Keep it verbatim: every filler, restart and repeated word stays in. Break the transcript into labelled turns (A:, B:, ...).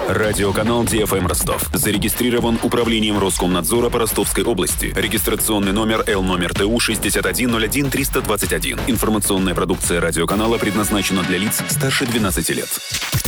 A: Радиоканал Ди Эф Эм Ростов. Зарегистрирован управлением Роскомнадзора по Ростовской области. Регистрационный номер Л номер Т У шестьдесят один ноль один триста двадцать один. Информационная продукция радиоканала предназначена для лиц старше двенадцати лет.